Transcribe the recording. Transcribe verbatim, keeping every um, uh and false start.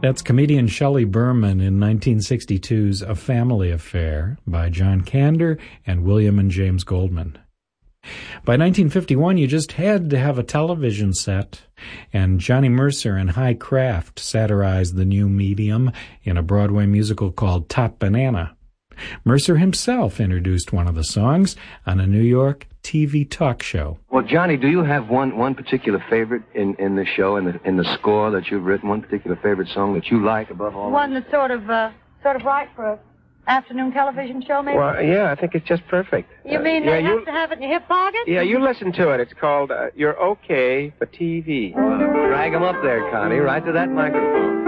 That's comedian Shelley Berman in nineteen sixty-two's A Family Affair by John Kander and William and James Goldman. By nineteen fifty-one, you just had to have a television set, and Johnny Mercer and High Craft satirized the new medium in a Broadway musical called Top Banana. Mercer himself introduced one of the songs on a New York T V talk show. Well, Johnny, do you have one, one particular favorite in, in the show, in the in the score that you've written, one particular favorite song that you like above all? One that's sort of uh, sort of right for a afternoon television show, maybe? Well, yeah, I think it's just perfect. You uh, mean yeah, they you, have to have it in your hip pocket? Yeah, you listen to it. It's called uh, You're Okay for T V. Well, drag 'em up there, Connie, right to that microphone.